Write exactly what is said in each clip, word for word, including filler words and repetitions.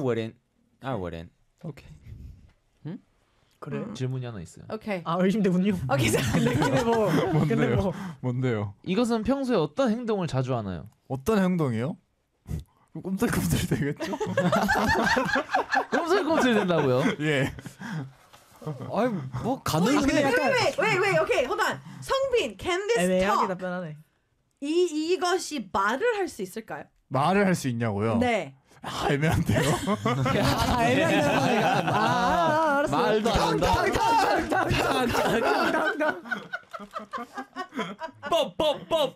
wouldn't. I wouldn't. 오케이. 응? 그래? 음. 질문이 하나 있어요. 오케이. 아 의심되군요. 오케이. 근데 근데 뭐 근데 뭐 뭔데요? 이것은 평소에 어떤 행동을 자주 하나요? 어떤 행동이요? 꼼슬꼼슬 되겠죠? 꼼슬꼼슬 된다고요? 예. 아이 뭐 근데 가능해. 약간 wait, wait, wait, okay, hold on. 성빈, can this 애매하게 talk? 답변하네. 이 이것이 말을 할 수 있을까요? 말을 할 수 있냐고요? 네. 아, 애매한데요. 아 애매하게. 아 알았어. 말도 안 한다. 뻑뻑뻑.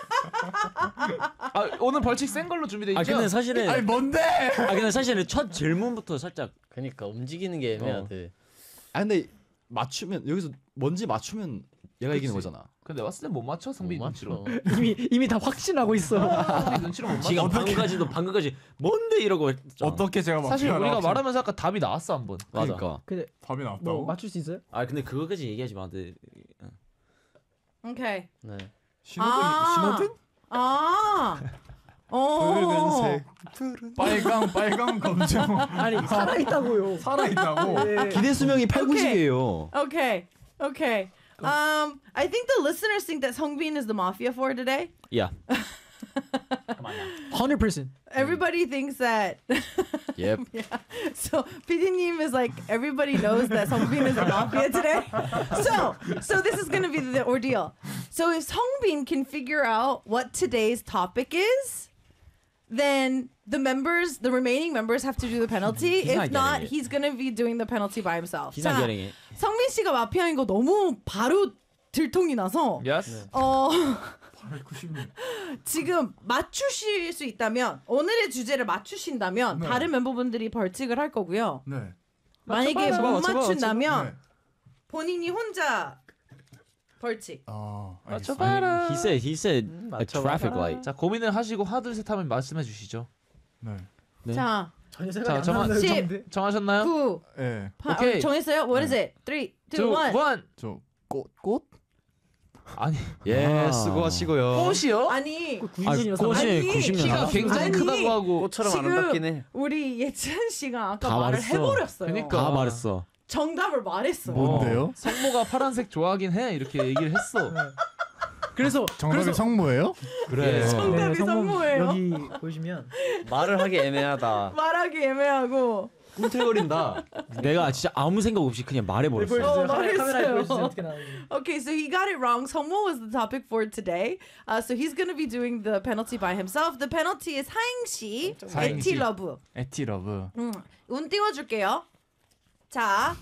아 오늘 벌칙 센 걸로 준비돼 있죠? 아 근데 사실은 아니 뭔데? 아 근데 사실은 첫 질문부터 살짝 그러니까 움직이는 게 애매하대. 아 근데 맞추면 여기서 뭔지 맞추면 얘가 이기는 거잖아. 근데 왔을 땐 못 맞춰 성빈 못 눈치로. 맞춰. 이미 이미 다 확신하고 있어. 성빈 눈치로 못 맞춰. 지금 방금까지도 방금까지 뭔데 이러고 했잖아. 어떻게 제가 막 사실 우리가 말하면서 아까 답이 나왔어 한번. 맞아. 그러니까. 근데 답이 나왔다고? 뭐 맞출 수 있어요? 아 근데 그거까지 얘기하지 마. 근데 Okay. 네. 신호등 아. 신호등? 아. 어. 붉은색, 푸른 빨강 빨강 검정. 아니 살아 있다고요. 살아 있다고. 기대 수명이 팔구십이에요. Okay. Okay. Um, I think the listeners think that Songbin is the mafia for today. 야. hundred percent. Everybody thinks that. Yep. Yeah. So 피디님 is like everybody knows that Songbin is the mafia today. So, so this is going to be the ordeal. So if Songbin can figure out what today's topic is, then the members, the remaining members, have to do the penalty. He's not If not, getting it. he's going to be doing the penalty by himself. He's not getting it. 성민 씨가 마피아인 거 너무 바로 들통이 나서 Yes. 어 팔구십육. 지금 맞추실 수 있다면 오늘의 주제를 맞추신다면 네. 다른 멤버분들이 벌칙을 할 거고요. 네. 만약에 맞춰봐, 못 맞춰봐, 맞춘다면 네. 본인이 혼자 벌칙. 아, 맞춰봐라. He said he said 음, a traffic light. 자 고민을 하시고 하나 둘 셋 하면 말씀해 주시죠. 네. 네. 자, 전혀 자, 생각이 안 정한- 나는 십. 정도인데. 정하셨나요? 구, 예. 팔. 오케이. 어, 정했어요? What is it? three, two, two, one. one. 저꽃 꽃? 아니 예, 아. 수고하시고요. 꽃이요? 아니, 구십년이라서 꽃이 아니, 구십 년 키가 남았어. 굉장히 아니, 크다고 하고. 꽃처럼 아름답긴 해. 우리 예찬 씨가 아까 다 말을 말했어. 해버렸어요. 그러니까. 다 말했어. 정답을 말했어요. 뭔데요? 어, 성모가 파란색 좋아하긴 해 이렇게 얘기를 했어. 그래서 정답이 그래서 성모예요? 그래. 정답이 성모 성모예요. 여기 보시면 말을 하기 애매하다. 말하기 애매하고. 꿈틀거린다. 내가 진짜 아무 생각 없이 그냥 말해버렸어. 어, 카메라, 카메라에 말했어요. 보여주세요. 어떻게 나오는지. Okay, so he got it wrong. 성모 was the topic for today. Uh, so he's going to be doing the penalty by himself. The penalty is 사행시, 사행시. 에티러브. 에티러브. 음, 운 띄워줄게요. 자,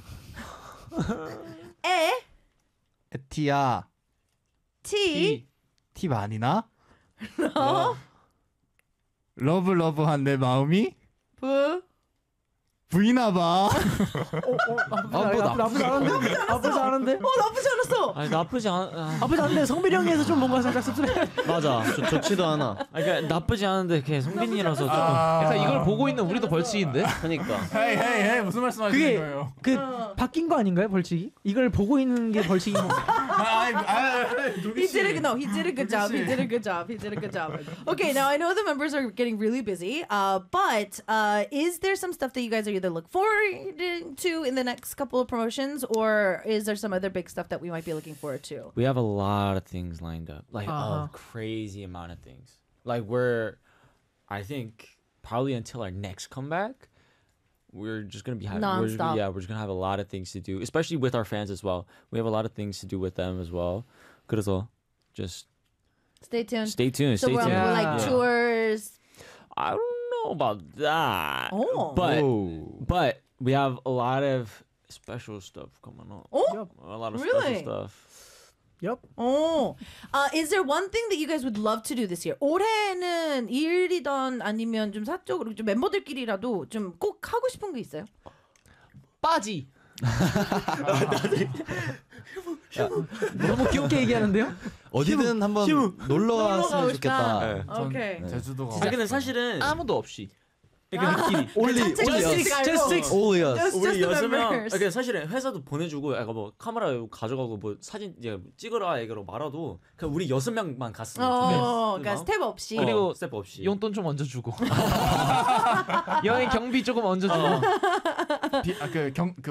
에, 에티야. 티, 티 많이 나? 러, 러브 러브한 내 마음이 브. 부이나 봐. 아, 뭐 나쁘지 않은데? 나쁘지 않은데? 어, 나쁘지 않았어. 아니 나쁘지 않. 아, 나쁘지 않은데 성빈이 형에서 좀 뭔가 살짝 씁쓸해. 맞아. 좋, 좋지도 않아. 아니, 그러니까 나쁘지 않은데 그냥 성빈이라서 좀. 약간 이걸 보고 있는 우리도 벌칙인데? 그러니까. 헤이 헤이 헤이 무슨 말씀하시는 그게 거예요? 그 바뀐 거 아닌가요 벌칙이? 이걸 보고 있는 게 벌칙인 거. 아이 아이 He did a no. He did a good job. He did a good job. He did a good job. Okay, now I know the members are getting really busy. Uh, but uh, is there some stuff that you guys are either look forward to in the next couple of promotions, or is there some other big stuff that we might be looking forward to? We have a lot of things lined up, like Uh-huh. a crazy amount of things. Like we're, I think probably until our next comeback, we're just gonna be having, we're, Non-stop. yeah, we're just gonna have a lot of things to do, especially with our fans as well. We have a lot of things to do with them as well. 그래서 just Stay tuned. stay tuned. so Stay we're on tuned. like Yeah. tours. I don't know about that. Oh. But Whoa. but we have a lot of special stuff coming up. Oh, A lot of Really? special stuff. Yep. oh. Uh, is there one thing that you guys would love to do this year? 올해는 일이던 아니면 좀 사적으로 좀 멤버들끼리라도 좀 꼭 하고 싶은 게 있어요? 빠지. 너무 귀엽게 얘기하는데요? 어디든 한번 놀러 놀러 갔으면 가고 좋겠다. 싶다. 오케이. 제주도 가. 아 근데 사실은 아무도 없이. 그러니까 우리끼리. only 단체 only just us. six just 말고. six. only us. Just- 우리 just the 여섯 명. members. 그러니까 사실은 회사도 보내주고, 약간 뭐 카메라 가져가고 뭐 사진 이제 찍으라 얘기로 말아도 그냥 우리 여섯 명만 갔으면 어, 좋겠어. 그러니까 스텝 없이. 그리고 그리고 스텝 없이. 용돈 좀 얹어주고. 여행 경비 조금 얹어주고. 비, 아, 그 경, 그